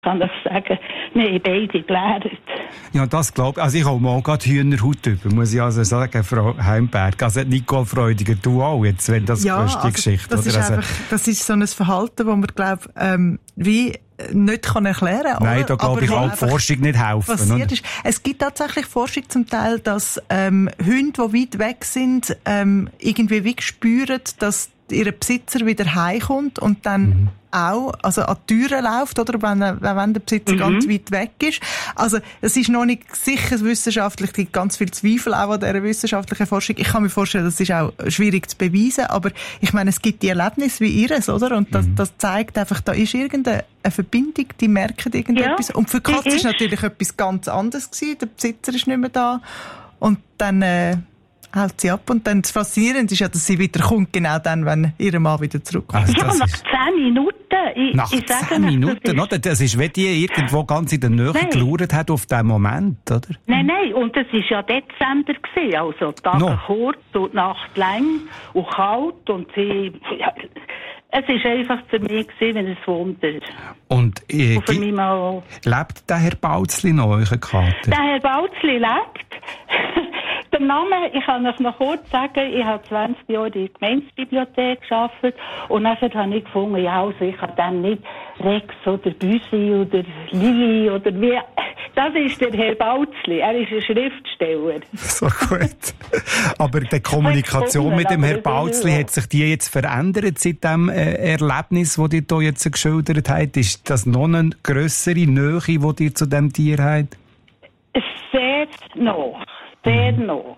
kann ich sagen, wir haben beide gelernt. Ja, das glaube ich. Also ich habe mal gerade Hühnerhaut über, muss ich also sagen, Frau Heimberg. Also Nicole Freudiger, du auch jetzt, wenn das ist die Geschichte. Das oder? ist einfach, das ist so ein Verhalten, das man, glaube wie nicht kann erklären kann. Nein, da glaube ich auch die Forschung nicht helfen. Passiert ist. Es gibt tatsächlich Forschung zum Teil, dass Hunde, die weit weg sind, irgendwie wie spüren, dass ihr Besitzer wieder heimkommt und dann auch also an die Türen läuft, oder wenn der Besitzer ganz weit weg ist. Also es ist noch nicht sicher wissenschaftlich, es gibt ganz viel Zweifel auch an dieser wissenschaftlichen Forschung. Ich kann mir vorstellen, das ist auch schwierig zu beweisen, aber ich meine, es gibt die Erlebnisse wie ihres, oder? Und das zeigt einfach, da ist irgendeine Verbindung, die merken irgendetwas. Ja, und für die Katze ist natürlich etwas ganz anderes gewesen. Der Besitzer ist nicht mehr da und dann hält sie ab. Und dann das Faszinierende ist ja, dass sie wieder kommt, genau dann, wenn ihr Mann wieder zurückkommt. Also ja, nach 10 Minuten. Nach 10 Minuten, oder? Das ist, wenn die irgendwo ganz in der Nähe gelauert hat auf diesen Moment, oder? Nein, und es war ja Dezember gewesen, also Tage kurz und Nacht lang und kalt und sie... Ja, es war einfach für mich ein Wunder. Und für mich mal... lebt der Herr Bautzli noch, euer Kater? Der Herr Bautzli lebt. Der Name, ich kann euch noch kurz sagen, ich habe 20 Jahre in der Gemeindebibliothek gearbeitet und dann habe ich gefunden, ja, also ich kann dann nicht Rex oder Büsi oder Lili oder wie... Das ist der Herr Bautzli, er ist ein Schriftsteller. So gut. Aber die Kommunikation mit dem Herrn Bautzli, hat sich die jetzt verändert seit dem Erlebnis, das ihr hier jetzt geschildert habt? Ist das noch eine grössere Nähe, die ihr zu diesem Tier habt? Sehr noch. Sehr noch.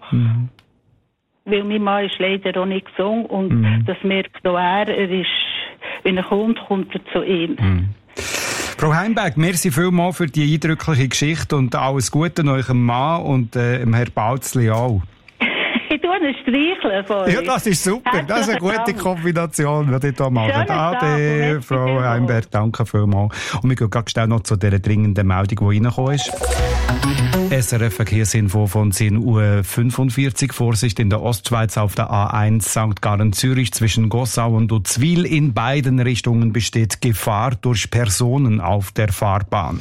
Weil mein Mann ist leider auch nicht gesund und das merkt auch er ist, wenn er kommt er zu ihm. Frau Heimberg, merci vielmals für die eindrückliche Geschichte und alles Gute an eurem Mann und dem Herrn Bautzli auch. Ich tue einen Streicheln von euch. Ja, das ist super. Das ist eine gute Kombination, die ich hier mache. Ade, Frau Heimberg, danke vielmals. Und wir gehen ganz schnell noch zu dieser dringenden Meldung, die reingekommen ist. SRF Verkehrsinfo von 10:45 Uhr. Vorsicht in der Ostschweiz auf der A1 St. Gallen-Zürich zwischen Gossau und Uzwil. In beiden Richtungen besteht Gefahr durch Personen auf der Fahrbahn.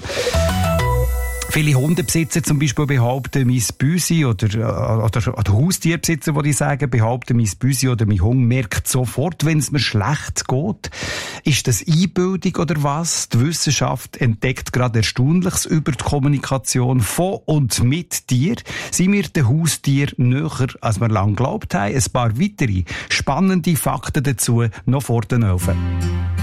Viele Hundebesitzer zum Beispiel behaupten, mein Büsi oder Haustierbesitzer, die sagen, behaupten, mein Büsi oder mein Hund merkt sofort, wenn es mir schlecht geht. Ist das Einbildung oder was? Die Wissenschaft entdeckt gerade Erstaunliches über die Kommunikation von und mit dir. Sind wir den Haustier näher, als wir lange geglaubt haben? Ein paar weitere spannende Fakten dazu noch vor den Öfen.